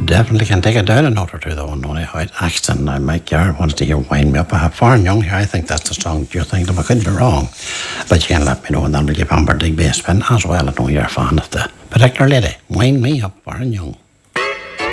Definitely can take it down a note or two though, and only how it acts. And Mike Garrett wants to hear Wind Me Up. I have Far and Young here. I think that's the song you're thinking of. I could be wrong, but you can let me know, and then we'll give Amber Dig bass spin as well. I know you're a fan of the particular lady. Wind Me Up, Far and Young.